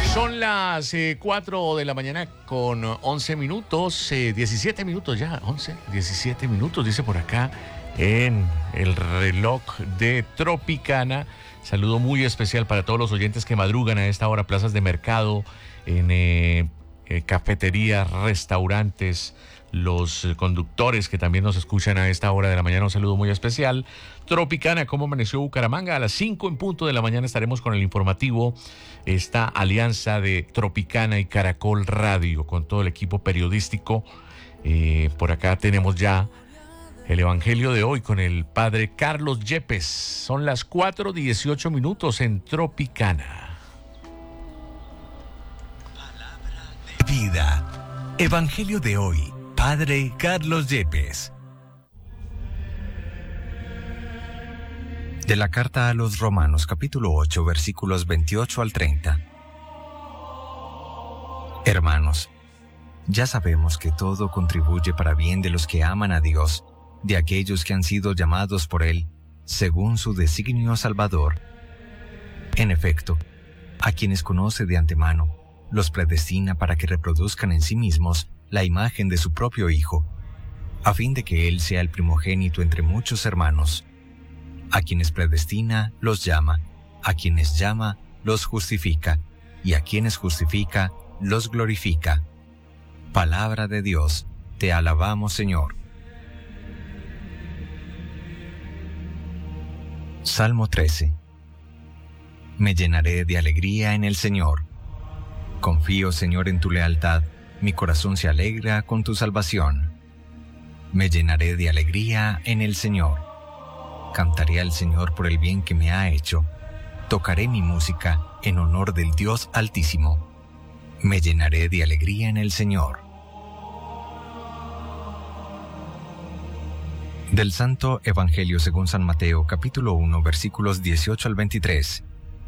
Son las 4 de la mañana con 11 minutos, 17 minutos ya, 11, 17 minutos, dice por acá en el reloj de Tropicana. Saludo muy especial para todos los oyentes que madrugan a esta hora, plazas de mercado, en cafeterías, restaurantes, los conductores que también nos escuchan a esta hora de la mañana. Un saludo muy especial. Tropicana, ¿cómo amaneció Bucaramanga? A las 5 en punto de la mañana estaremos con el informativo, esta alianza de Tropicana y Caracol Radio con todo el equipo periodístico. Por acá tenemos ya el evangelio de hoy con el padre Carlos Yepes. Son las 4:18 minutos en Tropicana. Palabra de vida. Evangelio de hoy. Padre Carlos Yepes. De la carta a los Romanos, capítulo 8, versículos 28 al 30. Hermanos, ya sabemos que todo contribuye para bien de los que aman a Dios, de aquellos que han sido llamados por Él, según su designio salvador. En efecto, a quienes conoce de antemano, los predestina para que reproduzcan en sí mismos la imagen de su propio Hijo, a fin de que Él sea el primogénito entre muchos hermanos. A quienes predestina, los llama; a quienes llama, los justifica; y a quienes justifica, los glorifica. Palabra de Dios, te alabamos, Señor. Salmo 13. Me llenaré de alegría en el Señor. Confío, Señor, en tu lealtad. Mi corazón se alegra con tu salvación. Me llenaré de alegría en el Señor. Cantaré al Señor por el bien que me ha hecho. Tocaré mi música en honor del Dios Altísimo. Me llenaré de alegría en el Señor. Del Santo Evangelio según San Mateo, capítulo 1, versículos 18 al 23.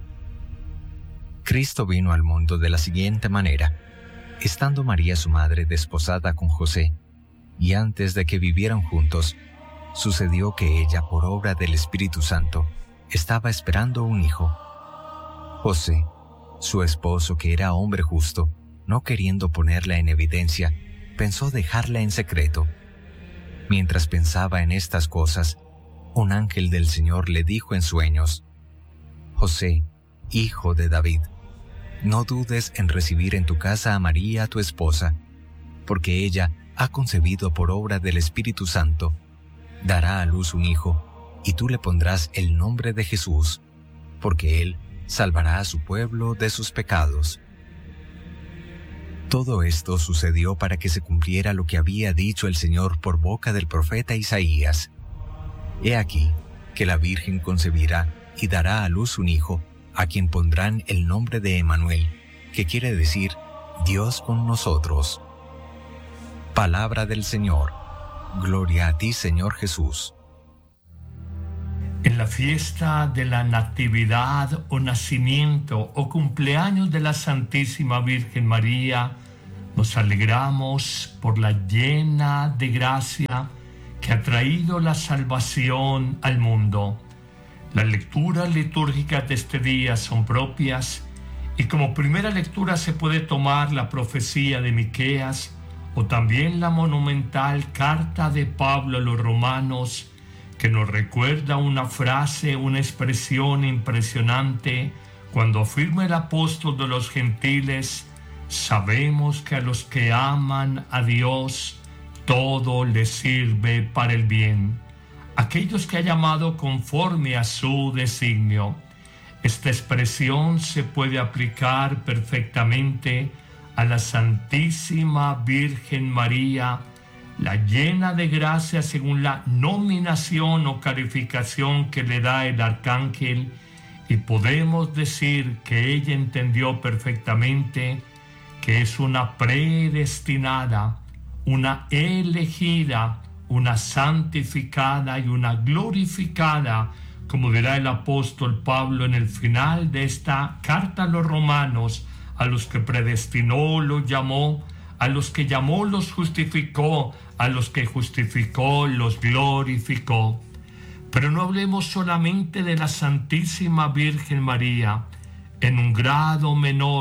Cristo vino al mundo de la siguiente manera. Estando María su madre desposada con José, y antes de que vivieran juntos, sucedió que ella, por obra del Espíritu Santo, estaba esperando un hijo. José, su esposo, que era hombre justo, no queriendo ponerla en evidencia, pensó dejarla en secreto. Mientras pensaba en estas cosas, un ángel del Señor le dijo en sueños: José, hijo de David, no dudes en recibir en tu casa a María, tu esposa, porque ella ha concebido por obra del Espíritu Santo. Dará a luz un hijo, y tú le pondrás el nombre de Jesús, porque él salvará a su pueblo de sus pecados. Todo esto sucedió para que se cumpliera lo que había dicho el Señor por boca del profeta Isaías. He aquí que la Virgen concebirá y dará a luz un hijo, a quien pondrán el nombre de Emmanuel, que quiere decir Dios con nosotros. Palabra del Señor. Gloria a ti, Señor Jesús. En la fiesta de la Natividad o nacimiento o cumpleaños de la Santísima Virgen María, nos alegramos por la llena de gracia que ha traído la salvación al mundo. Las lecturas litúrgicas de este día son propias y como primera lectura se puede tomar la profecía de Miqueas o también la monumental carta de Pablo a los romanos, que nos recuerda una frase, una expresión impresionante cuando afirma el apóstol de los gentiles: sabemos que a los que aman a Dios todo les sirve para el bien, aquellos que ha llamado conforme a su designio. Esta expresión se puede aplicar perfectamente a la Santísima Virgen María, la llena de gracia según la nominación o calificación que le da el arcángel, y podemos decir que ella entendió perfectamente que es una predestinada, una elegida, una santificada y una glorificada, como dirá el apóstol Pablo en el final de esta carta a los romanos: a los que predestinó los llamó, a los que llamó los justificó, a los que justificó los glorificó. Pero no hablemos solamente de la Santísima Virgen María. En un grado menor,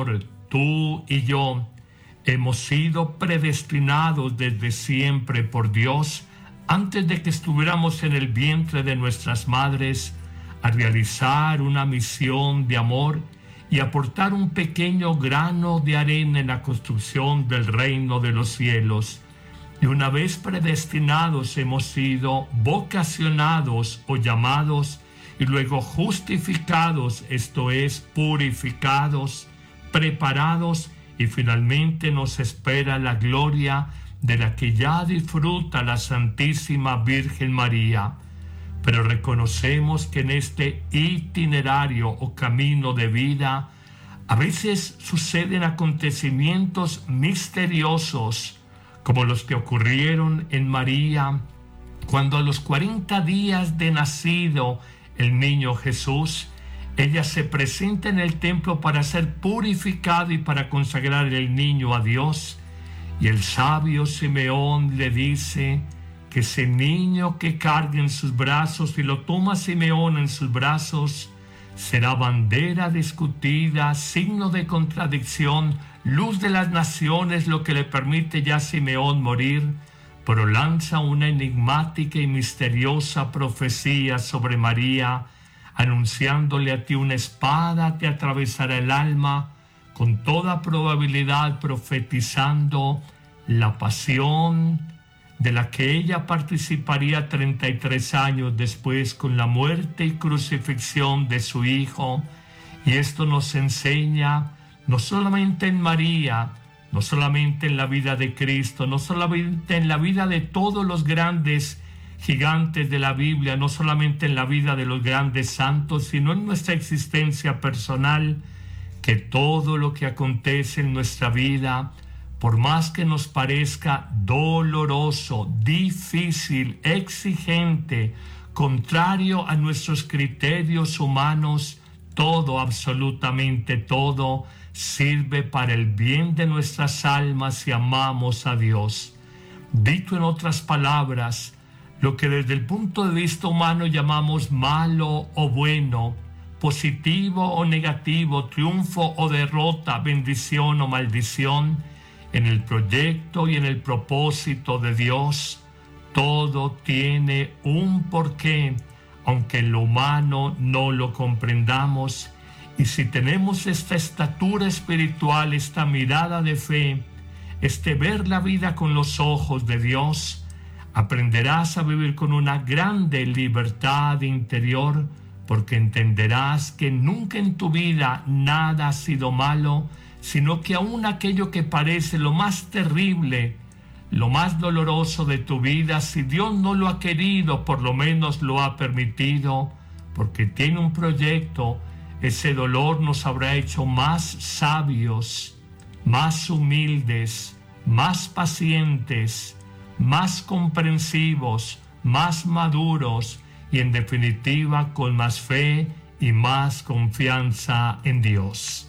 tú y yo hemos sido predestinados desde siempre por Dios, antes de que estuviéramos en el vientre de nuestras madres, a realizar una misión de amor y aportar un pequeño grano de arena en la construcción del reino de los cielos. Y una vez predestinados hemos sido vocacionados o llamados, y luego justificados, esto es, purificados, preparados, y finalmente nos espera la gloria de la que ya disfruta la Santísima Virgen María. Pero reconocemos que en este itinerario o camino de vida a veces suceden acontecimientos misteriosos, como los que ocurrieron en María, cuando a los 40 días de nacido el niño Jesús, ella se presenta en el templo para ser purificado y para consagrar el niño a Dios. Y el sabio Simeón le dice que ese niño que carga en sus brazos, y lo toma Simeón en sus brazos, será bandera discutida, signo de contradicción, luz de las naciones, lo que le permite ya a Simeón morir, pero lanza una enigmática y misteriosa profecía sobre María, anunciándole a ti una espada te atravesará el alma, con toda probabilidad profetizando la pasión de la que ella participaría 33 años después con la muerte y crucifixión de su Hijo. Y esto nos enseña no solamente en María, no solamente en la vida de Cristo, no solamente en la vida de todos los grandes gigantes de la Biblia, no solamente en la vida de los grandes santos, sino en nuestra existencia personal, que todo lo que acontece en nuestra vida, por más que nos parezca doloroso, difícil, exigente, contrario a nuestros criterios humanos, todo, absolutamente todo, sirve para el bien de nuestras almas si amamos a Dios. Dicho en otras palabras, lo que desde el punto de vista humano llamamos malo o bueno, positivo o negativo, triunfo o derrota, bendición o maldición, en el proyecto y en el propósito de Dios, todo tiene un porqué, aunque en lo humano no lo comprendamos. Y si tenemos esta estatura espiritual, esta mirada de fe, este ver la vida con los ojos de Dios, aprenderás a vivir con una grande libertad interior, porque entenderás que nunca en tu vida nada ha sido malo, sino que aún aquello que parece lo más terrible, lo más doloroso de tu vida, si Dios no lo ha querido, por lo menos lo ha permitido, porque tiene un proyecto. Ese dolor nos habrá hecho más sabios, más humildes, más pacientes, más comprensivos, más maduros y en definitiva con más fe y más confianza en Dios.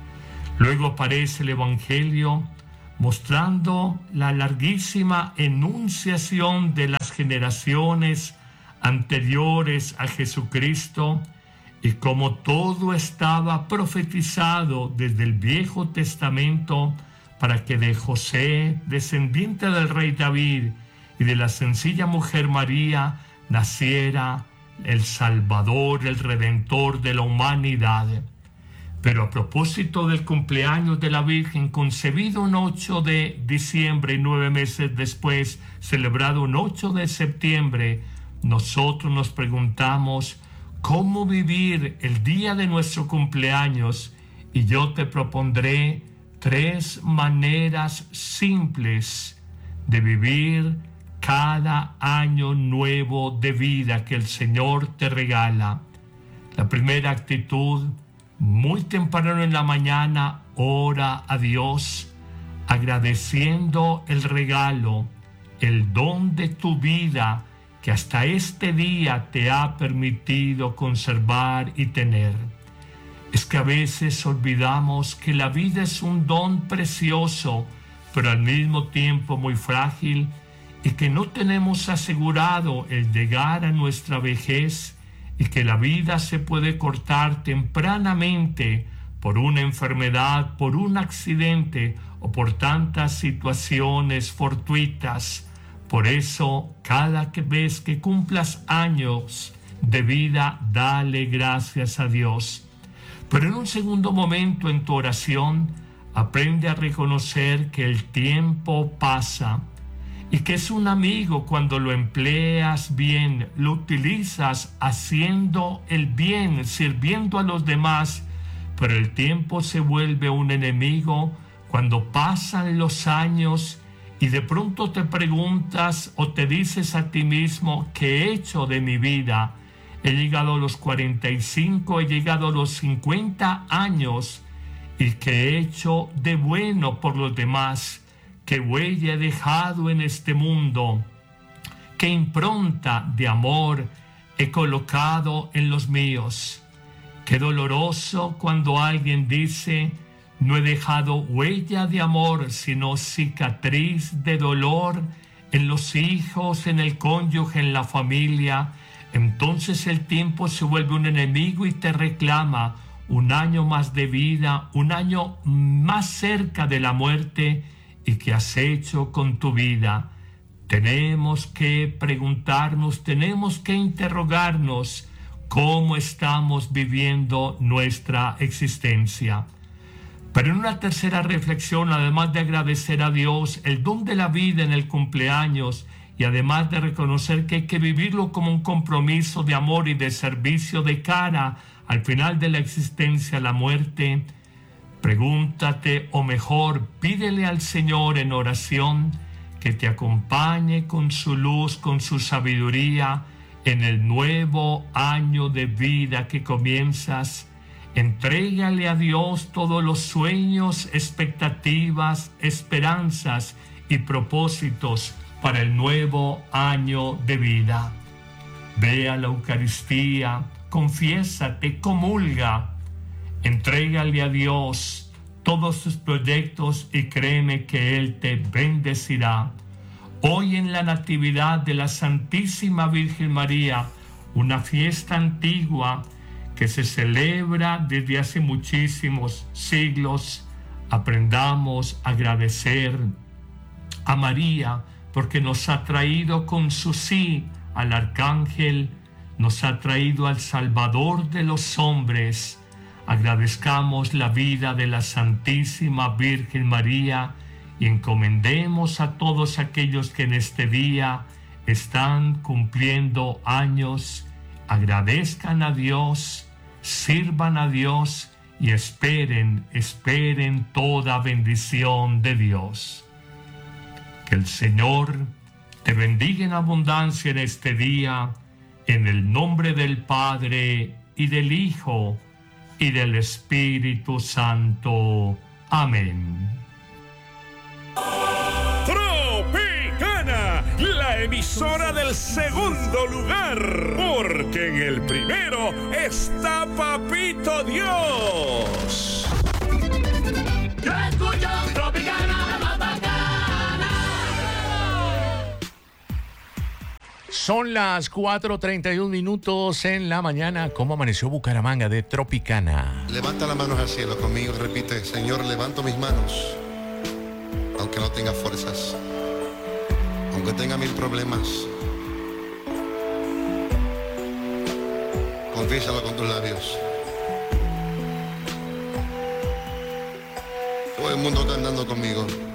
Luego aparece el Evangelio mostrando la larguísima enunciación de las generaciones anteriores a Jesucristo y cómo todo estaba profetizado desde el Viejo Testamento para que de José, descendiente del rey David, y de la sencilla mujer María, naciera el Salvador, el Redentor de la humanidad. Pero a propósito del cumpleaños de la Virgen, concebido un 8 de diciembre y 9 meses después, celebrado un 8 de septiembre, nosotros nos preguntamos cómo vivir el día de nuestro cumpleaños, y yo te propondré 3 maneras simples de vivir cada año nuevo de vida que el Señor te regala. La primera actitud: muy temprano en la mañana, ora a Dios, agradeciendo el regalo, el don de tu vida que hasta este día te ha permitido conservar y tener. Es que a veces olvidamos que la vida es un don precioso, pero al mismo tiempo muy frágil, y que no tenemos asegurado el llegar a nuestra vejez, y que la vida se puede cortar tempranamente por una enfermedad, por un accidente o por tantas situaciones fortuitas. Por eso, cada vez que cumplas años de vida, dale gracias a Dios. Pero en un segundo momento en tu oración, aprende a reconocer que el tiempo pasa y que es un amigo cuando lo empleas bien, lo utilizas haciendo el bien, sirviendo a los demás. Pero el tiempo se vuelve un enemigo cuando pasan los años y de pronto te preguntas o te dices a ti mismo: ¿qué he hecho de mi vida? He llegado a los 45, he llegado a los 50 años, y ¿qué he hecho de bueno por los demás? ¿Qué huella he dejado en este mundo? ¿Qué impronta de amor he colocado en los míos? Qué doloroso cuando alguien dice: no he dejado huella de amor, sino cicatriz de dolor en los hijos, en el cónyuge, en la familia. Entonces el tiempo se vuelve un enemigo y te reclama un año más de vida, un año más cerca de la muerte. ¿Y qué has hecho con tu vida? Tenemos que preguntarnos, tenemos que interrogarnos cómo estamos viviendo nuestra existencia. Pero en una tercera reflexión, además de agradecer a Dios el don de la vida en el cumpleaños, y además de reconocer que hay que vivirlo como un compromiso de amor y de servicio de cara al final de la existencia, la muerte, pregúntate, o mejor, pídele al Señor en oración que te acompañe con su luz, con su sabiduría en el nuevo año de vida que comienzas. Entrégale a Dios todos los sueños, expectativas, esperanzas y propósitos para el nuevo año de vida. Ve a la Eucaristía, confiésate, comulga, entrégale a Dios todos tus proyectos y créeme que Él te bendecirá. Hoy en la Natividad de la Santísima Virgen María, una fiesta antigua que se celebra desde hace muchísimos siglos, aprendamos a agradecer a María porque nos ha traído con su sí al Arcángel, nos ha traído al Salvador de los hombres. Agradezcamos la vida de la Santísima Virgen María y encomendemos a todos aquellos que en este día están cumpliendo años. Agradezcan a Dios, sirvan a Dios y esperen toda bendición de Dios. Que el Señor te bendiga en abundancia en este día, en el nombre del Padre y del Hijo y del Espíritu Santo. Amén. Tropicana, la emisora del segundo lugar, porque en el primero está Papito Dios. Yo escucho Tropicana, la más bacana. Son las 4:31 minutos en la mañana. ¿Cómo amaneció Bucaramanga de Tropicana? Levanta las manos al cielo conmigo, repite: Señor, levanto mis manos, aunque no tenga fuerzas, aunque tenga 1000 problemas. Confiésalo con tus labios. Todo el mundo está andando conmigo.